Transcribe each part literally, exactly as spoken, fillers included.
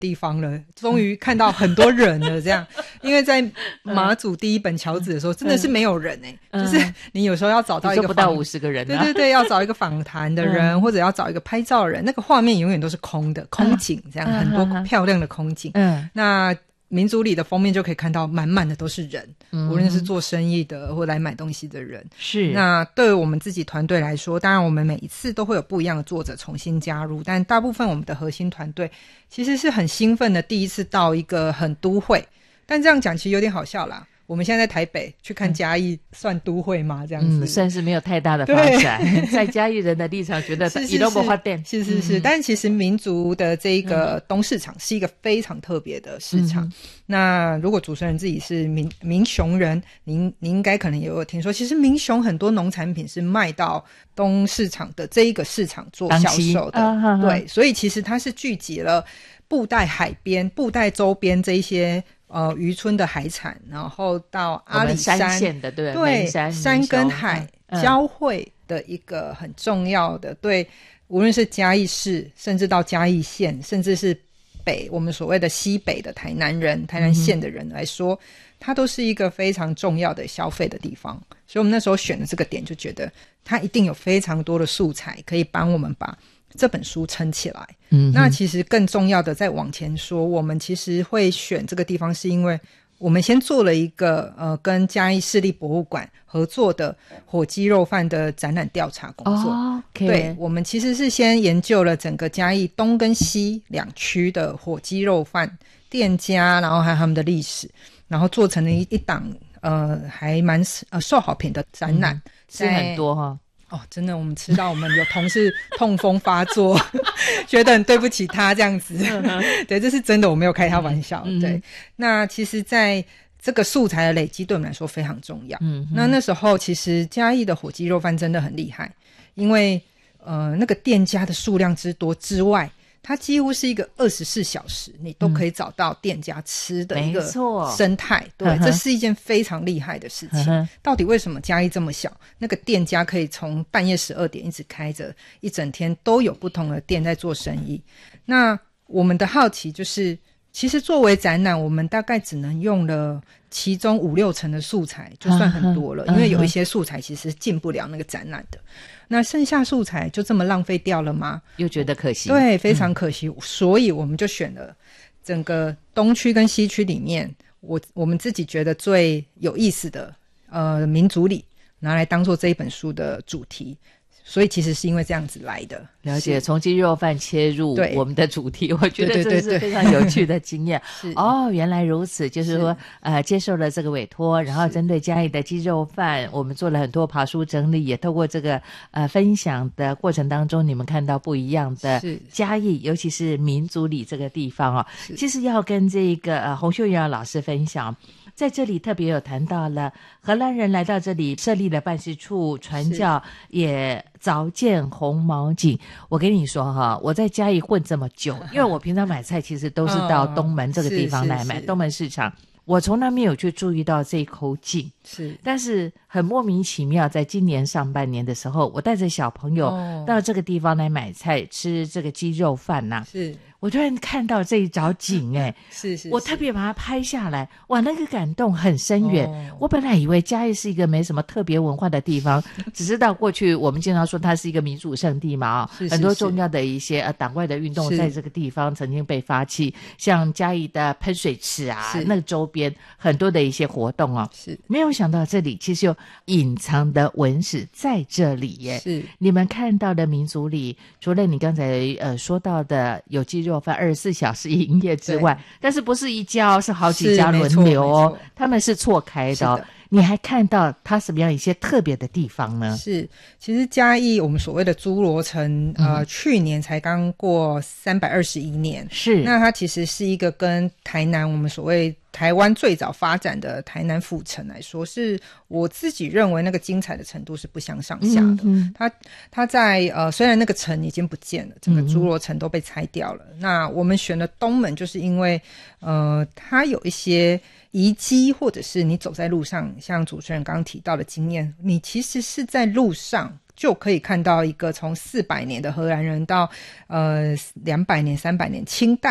地方了，终于看到很多人了这样因为在马祖第一本桥子的时候、嗯、真的是没有人哎、欸嗯，就是你有时候要找到一个不到五十个人、啊、 对对对，要找一个访谈的人、嗯、或者要找一个拍照的人，那个画面永远都是空的，空景这样、嗯、很多漂亮的空景。嗯，那民族里的封面就可以看到满满的都是人、嗯、无论是做生意的或来买东西的人。 是， 那对我们自己团队来说，当然我们每一次都会有不一样的作者重新加入，但大部分我们的核心团队其实是很兴奋的第一次到一个很都会，但这样讲其实有点好笑啦，我们现在在台北去看嘉义、嗯、算都会吗？这样子、 嗯、算是没有太大的发展在嘉义人的立场觉得以都不发电， 是是是、嗯、但其实民族的这一个东市场是一个非常特别的市场、嗯、那如果主持人自己是民民雄人，您您应该可能也有听说，其实民雄很多农产品是卖到东市场的这一个市场做销售的、啊、对，所以其实它是聚集了布袋海边布袋周边这一些呃，渔村的海产，然后到阿里山， 山线的对对山山跟海、嗯、交汇的一个很重要的，对，无论是嘉义市，甚至到嘉义县，甚至是北我们所谓的西北的台南人、台南县的人来说、嗯，它都是一个非常重要的消费的地方。所以我们那时候选的这个点，就觉得它一定有非常多的素材可以帮我们把这本书撑起来。嗯，那其实更重要的再往前说，我们其实会选这个地方是因为我们先做了一个呃跟嘉义市立博物馆合作的火鸡肉饭的展览调查工作、 哦 okay、 对，我们其实是先研究了整个嘉义东跟西两区的火鸡肉饭店家，然后还有他们的历史，然后做成了一一档呃还蛮呃受好评的展览、嗯、 是很多哈、哦哦，真的，我们吃到我们有同事痛风发作觉得很对不起他这样子对，这是真的，我没有开他玩笑、嗯、对。那其实在这个素材的累积对我们来说非常重要。嗯，那那时候其实嘉义的火鸡肉饭真的很厉害，因为呃那个店家的数量之多之外，它几乎是一个二十四小时你都可以找到店家吃的一个生态、嗯、对，这是一件非常厉害的事情。到底为什么嘉义这么小，那个店家可以从半夜十二点一直开着，一整天都有不同的店在做生意？那我们的好奇就是，其实作为展览，我们大概只能用了其中五六成的素材就算很多了、嗯、因为有一些素材其实进不了那个展览的，那剩下素材就这么浪费掉了吗？ 又觉得可惜， 对，非常可惜、嗯、所以我们就选了整个东区跟西区里面我我们自己觉得最有意思的呃民族里，拿来当做这一本书的主题。所以其实是因为这样子来的。 了解，从鸡肉饭切入我们的主题，我觉得这是非常有趣的经验。哦，原来如此，就是说呃，接受了这个委托，然后针对嘉义的鸡肉饭，我们做了很多爬书整理，也透过这个呃分享的过程当中，你们看到不一样的嘉义，尤其是民族里这个地方哦。其实要跟这个呃洪秀瑶老师分享。在这里特别有谈到了荷兰人来到这里设立了办事处，传教，也凿建红毛井。我跟你说哈，我在嘉义混这么久，因为我平常买菜其实都是到东门这个地方来买，哦、东门市场，我从来没有去注意到这一口井。是，但是很莫名其妙，在今年上半年的时候，我带着小朋友到这个地方来买菜，吃这个鸡肉饭呐、啊。是。我突然看到这一藻井哎，是是，我特别把它拍下来，哇，那个感动很深远。哦、我本来以为嘉义是一个没什么特别文化的地方，只知道过去我们经常说它是一个民主圣地嘛啊、哦，很多重要的一些呃党外的运动在这个地方曾经被发起，像嘉义的喷水池啊，那个周边很多的一些活动哦，是没有想到这里其实有隐藏的文史在这里耶。是你们看到的民族里，除了你刚才呃说到的有鸡肉饭二十四小时营业之外，但是不是一家哦，是好几家轮流哦，他们是错开的哦。你还看到它什么样一些特别的地方呢？是，其实嘉义我们所谓的诸罗城，呃，嗯、去年才刚过三百二十一年，是，那它其实是一个跟台南我们所谓台湾最早发展的台南府城来说，是我自己认为那个精彩的程度是不相上下的。嗯、它它在呃，虽然那个城已经不见了，整个诸罗城都被拆掉了。嗯、那我们选了东门，就是因为呃，它有一些遗迹，或者是你走在路上，像主持人刚刚提到的经验，你其实是在路上就可以看到一个从四百年的荷兰人到呃两百年、三百年清代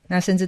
那甚至